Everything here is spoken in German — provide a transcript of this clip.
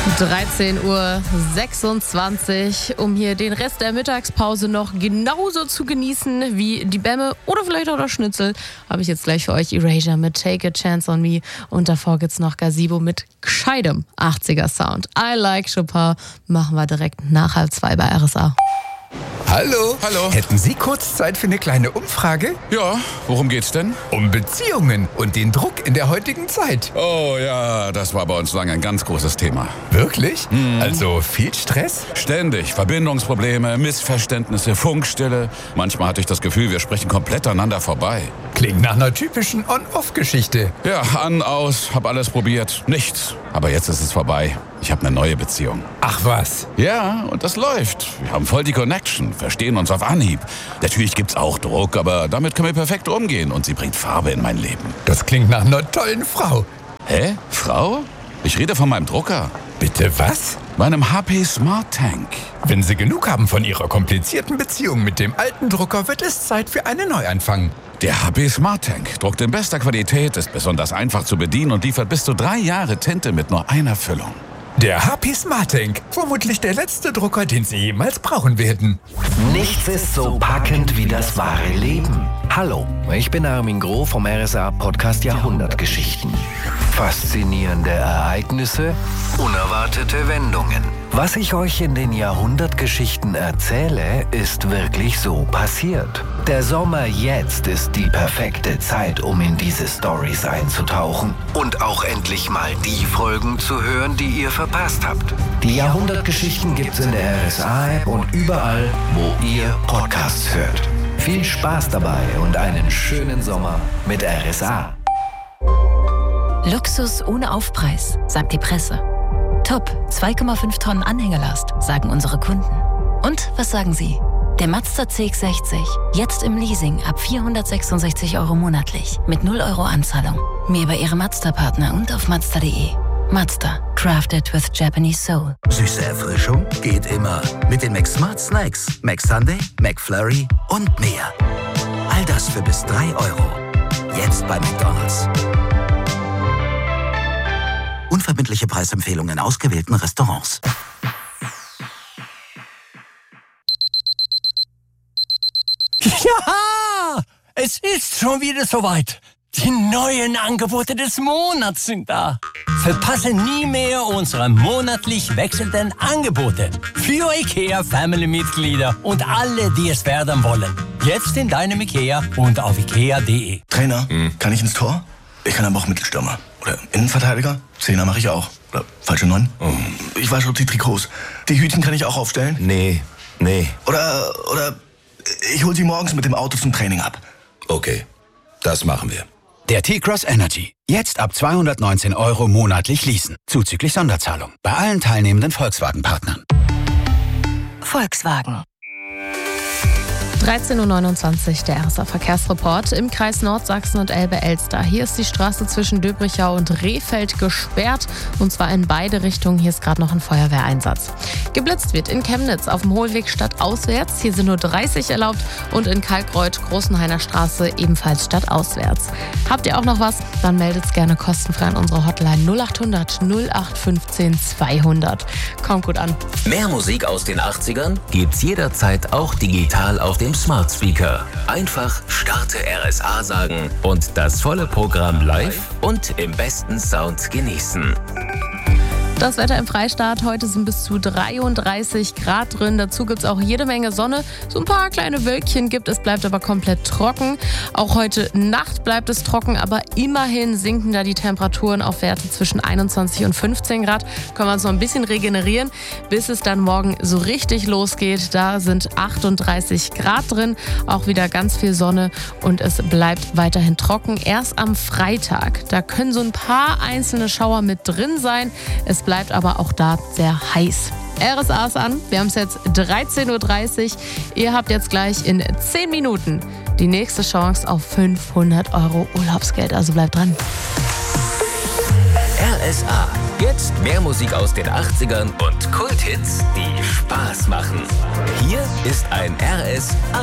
13:26 Uhr, um hier den Rest der Mittagspause noch genauso zu genießen wie die Bämme oder vielleicht auch das Schnitzel, habe ich jetzt gleich für euch Erasure mit Take a Chance on Me und davor gibt's noch Gazebo mit gescheitem 80er Sound. I Like Chopin machen wir direkt nach 1:30 bei RSA. Hallo. Hallo. Hätten Sie kurz Zeit für eine kleine Umfrage? Ja, worum geht's denn? Um Beziehungen und den Druck in der heutigen Zeit. Oh ja, das war bei uns lange ein ganz großes Thema. Wirklich? Also viel Stress? Ständig. Verbindungsprobleme, Missverständnisse, Funkstille. Manchmal hatte ich das Gefühl, wir sprechen komplett aneinander vorbei. Klingt nach einer typischen On-Off-Geschichte. Ja, an, aus, hab alles probiert. Nichts. Aber jetzt ist es vorbei. Ich habe eine neue Beziehung. Ach was. Ja, und das läuft. Wir haben voll die Connection, verstehen uns auf Anhieb. Natürlich gibt's auch Druck, aber damit können wir perfekt umgehen und sie bringt Farbe in mein Leben. Das klingt nach einer tollen Frau. Hä? Frau? Ich rede von meinem Drucker. Bitte was? Meinem HP Smart Tank. Wenn Sie genug haben von Ihrer komplizierten Beziehung mit dem alten Drucker, wird es Zeit für einen Neuanfang. Der HP Smart Tank druckt in bester Qualität, ist besonders einfach zu bedienen und liefert bis zu 3 Jahre Tinte mit nur einer Füllung. Der HP Smart Tank. Vermutlich der letzte Drucker, den Sie jemals brauchen werden. Nichts ist so packend wie das wahre Leben. Hallo, ich bin Armin Groh vom RSA-Podcast Jahrhundertgeschichten. Faszinierende Ereignisse, unerwartete Wendungen. Was ich euch in den Jahrhundertgeschichten erzähle, ist wirklich so passiert. Der Sommer jetzt ist die perfekte Zeit, um in diese Storys einzutauchen und auch endlich mal die Folgen zu hören, die ihr verpasst habt. Die Jahrhundertgeschichten gibt's in der RSA-App und überall, wo ihr Podcasts hört. Viel Spaß dabei und einen schönen Sommer mit RSA. Luxus ohne Aufpreis, sagt die Presse. Top, 2,5 Tonnen Anhängerlast, sagen unsere Kunden. Und was sagen Sie? Der Mazda CX-60, jetzt im Leasing ab 466 € monatlich, mit 0 € Anzahlung. Mehr bei Ihrem Mazda-Partner und auf Mazda.de. Mazda, crafted with Japanese soul. Süße Erfrischung geht immer. Mit den McSmart Snacks, McSunday, McFlurry und mehr. All das für bis 3 €. Jetzt bei McDonald's. Unverbindliche Preisempfehlungen in ausgewählten Restaurants. Ja, es ist schon wieder soweit. Die neuen Angebote des Monats sind da. Verpasse nie mehr unsere monatlich wechselnden Angebote für IKEA-Family-Mitglieder und alle, die es werden wollen. Jetzt in deinem IKEA und auf ikea.de. Trainer, kann ich ins Tor? Ich kann aber auch Mittelstürmer. Oder Innenverteidiger? Zehner mache ich auch. Oder falsche 9? Ich weiß schon die Trikots. Die Hütchen kann ich auch aufstellen? Nee. Oder ich hol sie morgens mit dem Auto zum Training ab. Okay, das machen wir. Der T-Cross Energy. Jetzt ab 219 € monatlich leasen. Zuzüglich Sonderzahlung. Bei allen teilnehmenden Volkswagen-Partnern. Volkswagen. 13:29 Uhr, der RSA Verkehrsreport im Kreis Nordsachsen und Elbe-Elster. Hier ist die Straße zwischen Döbrichau und Rehfeld gesperrt und zwar in beide Richtungen. Hier ist gerade noch ein Feuerwehreinsatz. Geblitzt wird in Chemnitz auf dem Hohlweg stadtauswärts. Hier sind nur 30 erlaubt und in Kalkreuth, Großenhainer Straße ebenfalls stadtauswärts. Habt ihr auch noch was? Dann meldet's gerne kostenfrei an unsere Hotline 0800 0815 200. Kommt gut an. Mehr Musik aus den 80ern gibt's jederzeit auch digital auf dem Smart Speaker. Einfach Starte RSA sagen und das volle Programm live und im besten Sound genießen. Das Wetter im Freistaat, heute sind bis zu 33 Grad drin. Dazu gibt es auch jede Menge Sonne. So ein paar kleine Wölkchen gibt es, bleibt aber komplett trocken. Auch heute Nacht bleibt es trocken, aber immerhin sinken da die Temperaturen auf Werte zwischen 21 und 15 Grad. Können wir uns noch ein bisschen regenerieren, bis es dann morgen so richtig losgeht. Da sind 38 Grad drin, auch wieder ganz viel Sonne und es bleibt weiterhin trocken. Erst am Freitag, da können so ein paar einzelne Schauer mit drin sein. Es bleibt aber auch da sehr heiß. RSA ist an, wir haben es jetzt 13:30 Uhr. Ihr habt jetzt gleich in 10 Minuten die nächste Chance auf 500 € Urlaubsgeld, also bleibt dran. RSA, jetzt mehr Musik aus den 80ern und Kulthits, die Spaß machen. Hier ist ein RSA.